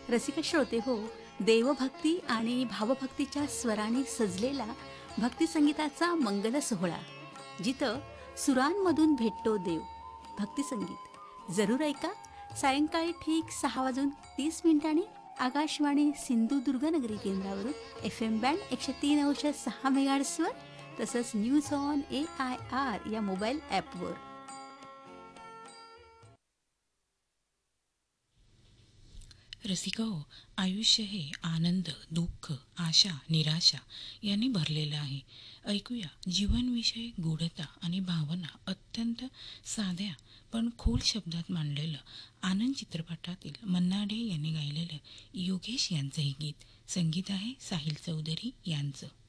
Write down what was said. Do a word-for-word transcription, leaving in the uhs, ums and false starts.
रसिक श्रोते हो, देवभक्ती आणि भावभक्तीच्या स्वराने सजलेला भक्तिसंगीताचा मंगल सोहळा, जिथं सुरांमधून भेटतो देव. भक्तिसंगीत जरूर ऐका. सायंकाळी ठीक सहा वाजून तीस मिनिटांनी आकाशवाणी सिंधुदुर्ग नगरी केंद्रावरून एफ एम बँड एकशे तीन अंश सहा मेगाहर्ट्सवर, तसंच news on A I R या मोबाईल ॲपवर. रसिका हो, आयुष्य हे आनंद, दुःख, आशा, निराशा यांनी भरलेलं आहे. ऐकूया जीवनविषयी गूढता आणि भावना अत्यंत साध्या पण खोल शब्दात मांडलेलं आनंद चित्रपटातील मन्ना डे यांनी गायलेलं योगेश यांचं हे गीत. संगीत आहे साहिल चौधरी यांचं.